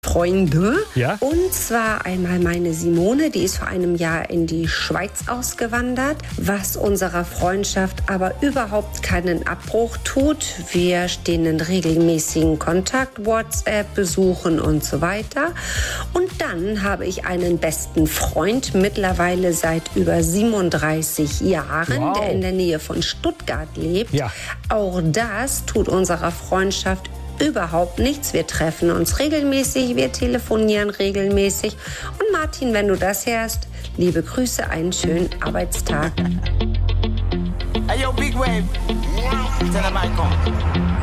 Freunde. Ja? Und zwar einmal meine Simone, die ist vor einem Jahr in die Schweiz ausgewandert, was unserer Freundschaft aber überhaupt keinen Abbruch tut. Wir stehen in regelmäßigen Kontakt, WhatsApp, besuchen und so weiter. Und dann habe ich einen besten Freund, mittlerweile seit über 37 Jahren, der in der Nähe von Stuttgart lebt. Ja. Auch das tut unserer Freundschaft überhaupt nichts. Wir treffen uns regelmäßig, wir telefonieren regelmäßig. Und Martin, wenn du das hörst, liebe Grüße, einen schönen Arbeitstag. Hey, yo, Big Wave. Tell them I come.